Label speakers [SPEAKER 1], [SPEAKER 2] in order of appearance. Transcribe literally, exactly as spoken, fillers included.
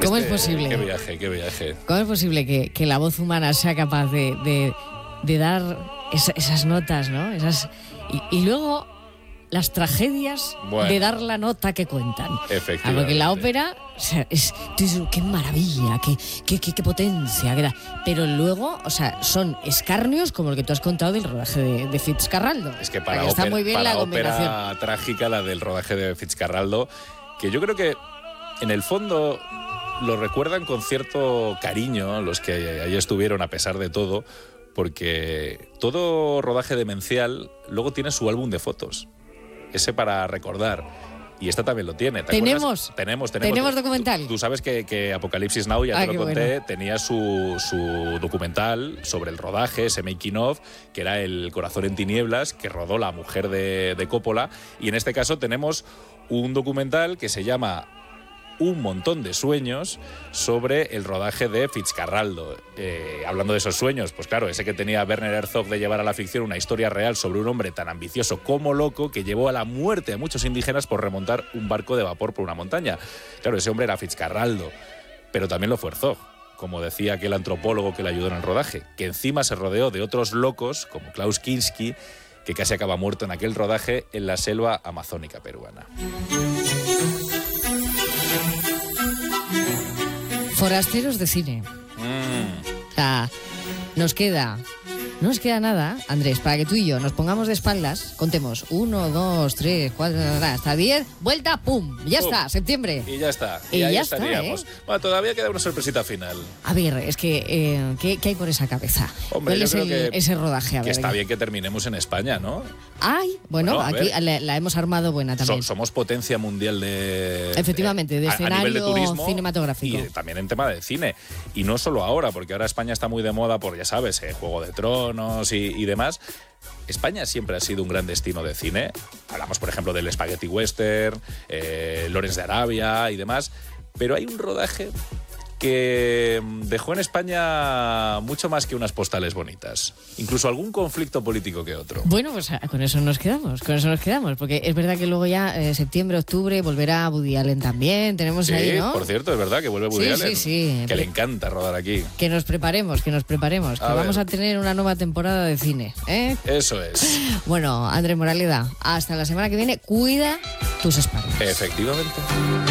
[SPEAKER 1] ¿Cómo
[SPEAKER 2] Este,
[SPEAKER 1] es posible?
[SPEAKER 2] Qué viaje, qué viaje.
[SPEAKER 1] ¿Cómo es posible que, que la voz humana sea capaz de, de, de dar esa, esas notas, ¿no? Esas, y, y luego las tragedias
[SPEAKER 2] Bueno.
[SPEAKER 1] de dar la nota que cuentan.
[SPEAKER 2] Efectivamente.
[SPEAKER 1] Ah, porque la ópera, o sea, es, tú dices, qué maravilla, qué, qué, qué, qué potencia, qué da. Pero luego, o sea, son escarnios como el que tú has contado del rodaje de, de Fitzcarraldo.
[SPEAKER 2] Es que
[SPEAKER 1] O sea,
[SPEAKER 2] para,
[SPEAKER 1] que está
[SPEAKER 2] ópera,
[SPEAKER 1] muy bien
[SPEAKER 2] para
[SPEAKER 1] la combinación.
[SPEAKER 2] ópera trágica la del rodaje de Fitzcarraldo, que yo creo que en el fondo lo recuerdan con cierto cariño los que ahí estuvieron a pesar de todo, porque todo rodaje demencial luego tiene su álbum de fotos, ese para recordar. Y esta también lo tiene. ¿Te
[SPEAKER 1] ¿Tenemos?
[SPEAKER 2] acuerdas? Tenemos, tenemos.
[SPEAKER 1] ¿Tenemos documental?
[SPEAKER 2] Tú, tú sabes que, que Apocalipsis Now, ya
[SPEAKER 1] Ah,
[SPEAKER 2] te lo
[SPEAKER 1] qué
[SPEAKER 2] conté,
[SPEAKER 1] bueno.
[SPEAKER 2] tenía su, su documental sobre el rodaje, ese making of, que era El corazón en tinieblas, que rodó la mujer de, de Coppola. Y en este caso tenemos un documental que se llama Un montón de sueños, sobre el rodaje de Fitzcarraldo. Eh, hablando de esos sueños, pues claro, ese que tenía Werner Herzog de llevar a la ficción una historia real sobre un hombre tan ambicioso como loco que llevó a la muerte a muchos indígenas por remontar un barco de vapor por una montaña. Claro, ese hombre era Fitzcarraldo, pero también lo fue Herzog, como decía aquel antropólogo que le ayudó en el rodaje, que encima se rodeó de otros locos como Klaus Kinski, que casi acaba muerto en aquel rodaje en la selva amazónica peruana.
[SPEAKER 1] Forasteros de cine.
[SPEAKER 2] Mm.
[SPEAKER 1] O sea, nos queda, no nos queda nada, Andrés, para que tú y yo nos pongamos de espaldas, contemos uno, dos, tres, cuatro, hasta diez, vuelta, pum, ya
[SPEAKER 2] Pum.
[SPEAKER 1] está, septiembre.
[SPEAKER 2] Y ya está.
[SPEAKER 1] Y
[SPEAKER 2] Y, ahí
[SPEAKER 1] ya está,
[SPEAKER 2] estaríamos.
[SPEAKER 1] ¿eh?
[SPEAKER 2] Bueno, todavía queda una sorpresita final.
[SPEAKER 1] A ver, es que, eh, ¿qué, qué hay por esa cabeza?
[SPEAKER 2] Hombre,
[SPEAKER 1] ¿Cuál
[SPEAKER 2] yo
[SPEAKER 1] es
[SPEAKER 2] creo
[SPEAKER 1] el-
[SPEAKER 2] que-
[SPEAKER 1] ese rodaje? A
[SPEAKER 2] Que
[SPEAKER 1] ver,
[SPEAKER 2] está
[SPEAKER 1] ¿qué?
[SPEAKER 2] bien que terminemos en España, ¿no?
[SPEAKER 1] Ay, bueno,
[SPEAKER 2] Bueno, a
[SPEAKER 1] aquí
[SPEAKER 2] ver.
[SPEAKER 1] la, la hemos armado buena
[SPEAKER 2] So-
[SPEAKER 1] también.
[SPEAKER 2] somos potencia mundial de...
[SPEAKER 1] Efectivamente, de
[SPEAKER 2] a- a nivel de
[SPEAKER 1] escenario
[SPEAKER 2] turismo
[SPEAKER 1] cinematográfico.
[SPEAKER 2] Y también en tema de cine. Y no solo ahora, porque ahora España está muy de moda por, ya sabes, eh, Juego de Tronos y, y demás. España siempre ha sido un gran destino de cine. Hablamos, por ejemplo, del Spaghetti Western, eh, Lawrence de Arabia y demás. Pero hay un rodaje que dejó en España mucho más que unas postales bonitas. Incluso algún conflicto político que otro.
[SPEAKER 1] Bueno, pues ah, con eso nos quedamos, con eso nos quedamos, porque es verdad que luego ya eh, septiembre, octubre volverá Woody Allen también, tenemos
[SPEAKER 2] Sí,
[SPEAKER 1] ahí, ¿no?
[SPEAKER 2] por cierto, es verdad que vuelve Woody
[SPEAKER 1] Sí,
[SPEAKER 2] Allen,
[SPEAKER 1] sí, sí.
[SPEAKER 2] que le encanta rodar aquí.
[SPEAKER 1] Que nos preparemos, que nos preparemos, que
[SPEAKER 2] A
[SPEAKER 1] vamos
[SPEAKER 2] ver.
[SPEAKER 1] a tener una nueva temporada de cine, ¿eh?
[SPEAKER 2] Eso es.
[SPEAKER 1] Bueno, Andrés Moraleda, hasta la semana que viene, cuida tus espaldas.
[SPEAKER 2] Efectivamente.